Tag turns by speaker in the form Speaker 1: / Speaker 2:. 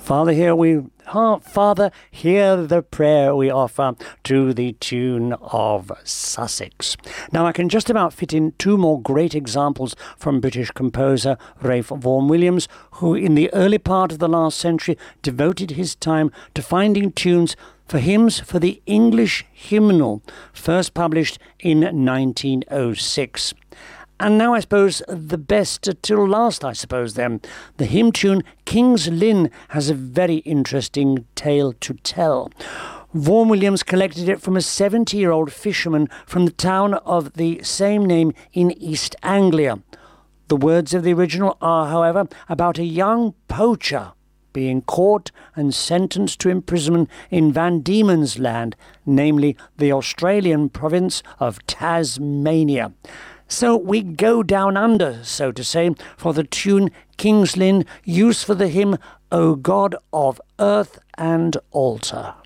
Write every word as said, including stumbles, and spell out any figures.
Speaker 1: Father, here we, oh, Father, hear the prayer we offer to the tune of Sussex. Now, I can just about fit in two more great examples from British composer Ralph Vaughan Williams, who in the early part of the last century devoted his time to finding tunes for hymns for the English hymnal, first published in nineteen oh six. And now I suppose the best till last, I suppose then. The hymn tune King's Lynn has a very interesting tale to tell. Vaughan Williams collected it from a seventy-year-old fisherman from the town of the same name in East Anglia. The words of the original are, however, about a young poacher being caught and sentenced to imprisonment in Van Diemen's Land, namely the Australian province of Tasmania. So we go down under, so to say, for the tune King's Lynn, used for the hymn O God of Earth and Altar.